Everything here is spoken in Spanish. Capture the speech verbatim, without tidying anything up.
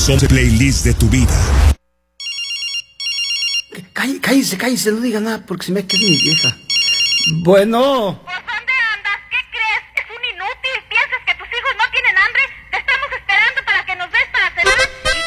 Somos el playlist de tu vida. Cállese, cállese, no diga nada porque se me queda mi vieja. Bueno.